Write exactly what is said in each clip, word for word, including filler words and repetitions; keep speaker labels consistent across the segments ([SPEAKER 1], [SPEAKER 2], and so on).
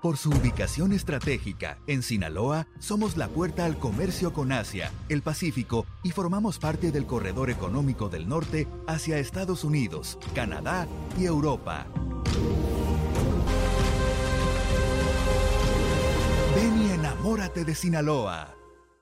[SPEAKER 1] Por su ubicación estratégica, en Sinaloa, somos la puerta al comercio con Asia, el Pacífico y formamos parte del corredor económico del norte hacia Estados Unidos, Canadá y Europa. Ven y enamórate de Sinaloa.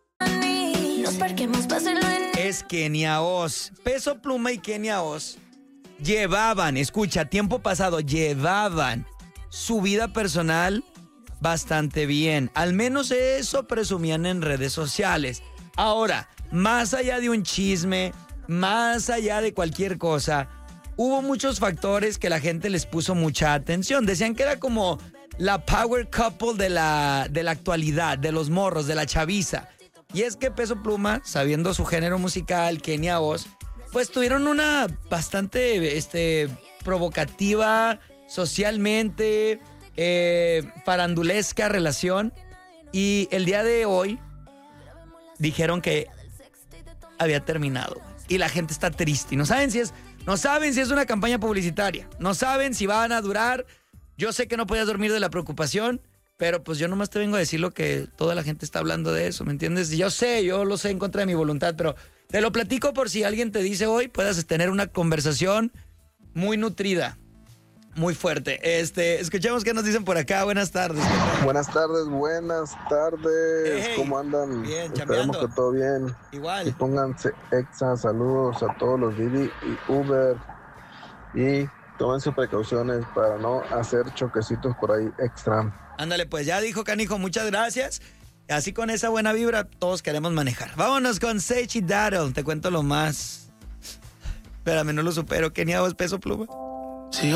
[SPEAKER 2] Es Kenia Os. Peso Pluma y Kenia Os llevaban, escucha, tiempo pasado, llevaban su vida personal bastante bien. Al menos eso presumían en redes sociales. Ahora, más allá de un chisme, más allá de cualquier cosa, hubo muchos factores que la gente les puso mucha atención. Decían que era como la power couple de la, de la actualidad, de los morros, de la chaviza. Y es que Peso Pluma, sabiendo su género musical, Kenia Os, pues tuvieron una bastante este, provocativa socialmente, eh, farandulesca relación. Y el día de hoy dijeron que había terminado. Y la gente está triste. Y no saben si es, no saben si es una campaña publicitaria. No saben si van a durar. Yo sé que no podías dormir de la preocupación, pero pues yo nomás te vengo a decir lo que toda la gente está hablando de eso, ¿me entiendes? Yo sé, yo lo sé en contra de mi voluntad, pero te lo platico por si alguien te dice hoy, puedas tener una conversación muy nutrida, muy fuerte. Este, escuchemos qué nos dicen por acá. Buenas tardes.
[SPEAKER 3] Buenas tardes, buenas tardes.
[SPEAKER 2] Hey,
[SPEAKER 3] ¿Cómo andan?
[SPEAKER 2] bien,
[SPEAKER 3] Esperemos
[SPEAKER 2] chambeando.
[SPEAKER 3] que todo bien.
[SPEAKER 2] Igual.
[SPEAKER 3] Y pónganse exa, saludos a todos los Didi y Uber. Y tomen sus precauciones para no hacer choquecitos por ahí extra.
[SPEAKER 2] Ándale, pues ya dijo Canijo, muchas gracias. Así con esa buena vibra, todos queremos manejar. Vámonos con Sage y Daryl. Te cuento lo más. Espérame, no lo supero. Kenia Os, Peso Pluma.